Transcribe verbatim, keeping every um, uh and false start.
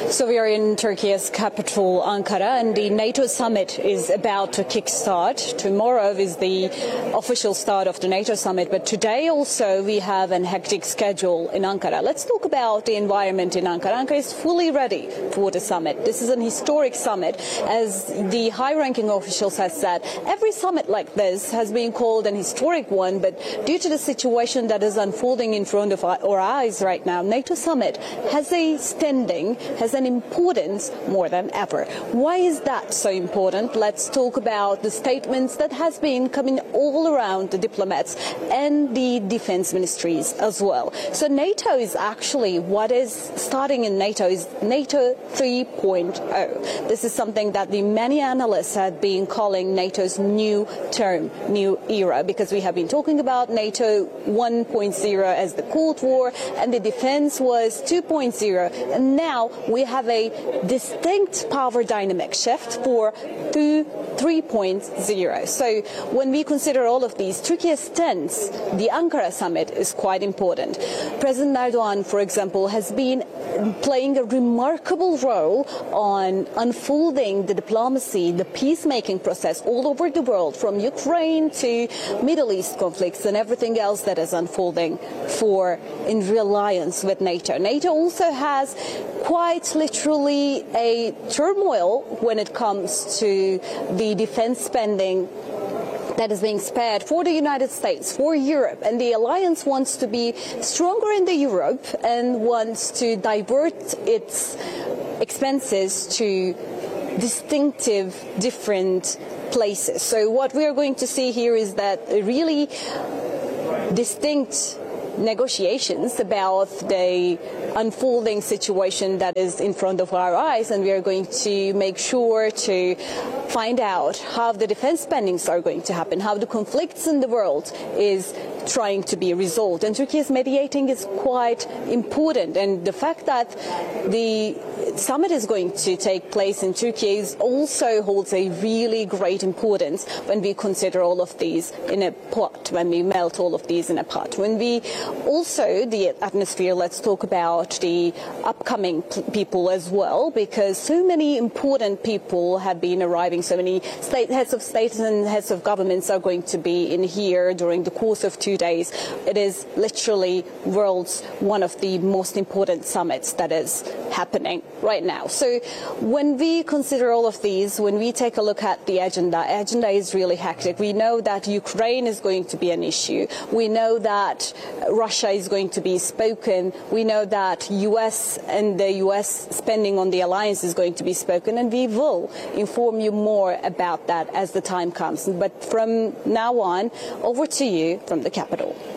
So we are in Turkey's capital, Ankara, and the NATO summit is about to kickstart. Tomorrow is the official start of the NATO summit, but today also we have a hectic schedule in Ankara. Let's talk about the environment in Ankara. Ankara is fully ready for the summit. This is an historic summit, as the high-ranking officials have said. Every summit like this has been called an historic one, but due to the situation that is unfolding in front of our eyes right now, NATO summit has a standing, has an importance more than ever. Why is that so important? Let's talk about the statements that has been coming all around the diplomats and the defense ministries as well. So NATO is actually, what is starting in NATO is NATO three point oh. This is something that the many analysts have been calling NATO's new term, new era, because we have been talking about NATO one point oh as the Cold War, and the defense was two point oh, and now we have a distinct power dynamic shift for three point oh. So when we consider all of these, Turkey's stance, the Ankara summit is quite important. President Erdogan, for example, has been playing a remarkable role on unfolding the diplomacy, the peacemaking process all over the world, from Ukraine to Middle East conflicts and everything else that is unfolding for in reliance with NATO. NATO also has quite literally a turmoil when it comes to the defense spending that is being spared for the United States, for Europe, and the alliance wants to be stronger in the Europe and wants to divert its expenses to distinctive, different places. So what we are going to see here is that a really distinct negotiations about the unfolding situation that is in front of our eyes, and we are going to make sure to find out how the defense spendings are going to happen, how the conflicts in the world is trying to be resolved. And Turkey is mediating is quite important, and the fact that the summit is going to take place in Turkey is also holds a really great importance when we consider all of these in a pot, when we melt all of these in a pot. When we also, the atmosphere, let's talk about the upcoming people as well, because so many important people have been arriving, so many state heads of states and heads of governments are going to be in here during the course of two days. It is literally world's one of the most important summits that is happening right now. So when we consider all of these, when we take a look at the agenda, agenda is really hectic. We know that Ukraine is going to be an issue. We know that Russia is going to be spoken. We know that U S and the U S spending on the alliance is going to be spoken, and we will inform you more about that as the time comes. But from now on, over to you from the capital.